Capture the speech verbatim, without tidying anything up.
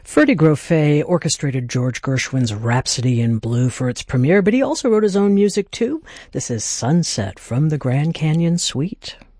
Freddie Grofé orchestrated George Gershwin's Rhapsody in Blue for its premiere, but he also wrote his own music too. This is Sunset from the Grand Canyon Suite.